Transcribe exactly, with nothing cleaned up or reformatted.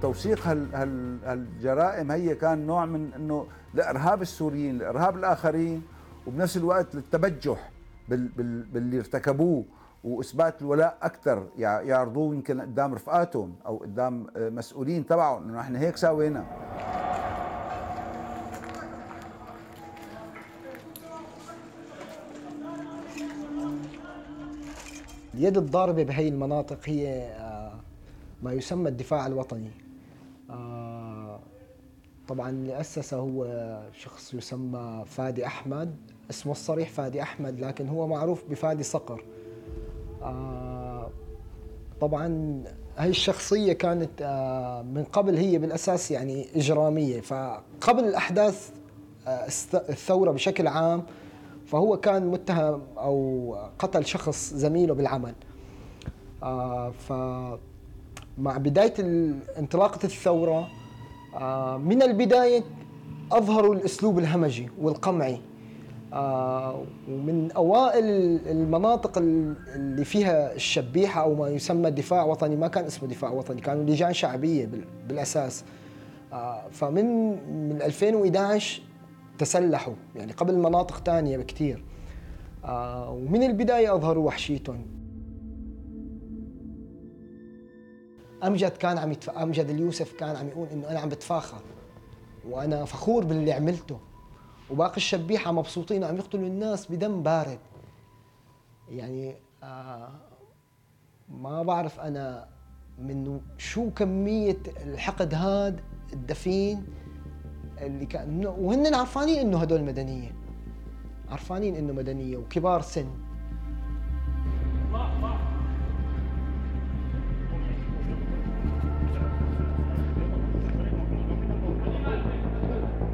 توثيق هال هال هالجرائم هي كان نوع من انه لارهاب السوريين، لارهاب الاخرين، وبنفس الوقت للتبجح بال بال باللي ارتكبوه، واثبات الولاء اكثر، يعرضوه يمكن قدام رفقاتهم او قدام مسؤولين تبعهم انه احنا هيك سوينا. اليد الضاربة بهي المناطق هي ما يسمى الدفاع الوطني. طبعا اللي أسسه هو شخص يسمى فادي أحمد، اسمه الصريح فادي أحمد، لكن هو معروف بفادي صقر. طبعا هاي الشخصية كانت من قبل هي بالأساس يعني إجرامية، فقبل الأحداث الثورة بشكل عام فهو كان متهم أو قتل شخص زميله بالعمل. فمع بداية انطلاقة الثورة من البداية أظهروا الأسلوب الهمجي والقمعي، ومن أوائل المناطق اللي فيها الشبيحة أو ما يسمى دفاع وطني، ما كان اسمه دفاع وطني، كانوا لجان شعبية بالأساس. فمن من ألفين وإحدى عشر تسلحوا يعني قبل مناطق تانية بكتير، ومن البداية أظهروا وحشيتهم. أمجد كان عم يتف... أمجد اليوسف كان عم يقول إنه أنا عم بتفاخر وأنا فخور باللي عملته، وباقي الشبيحة مبسوطين عم يقتلوا الناس بدم بارد. يعني آه ما بعرف أنا من شو كمية الحقد هاد الدفين اللي كان، وهن عرفانين إنه هدول مدنية، عرفانين إنه مدنية وكبار سن.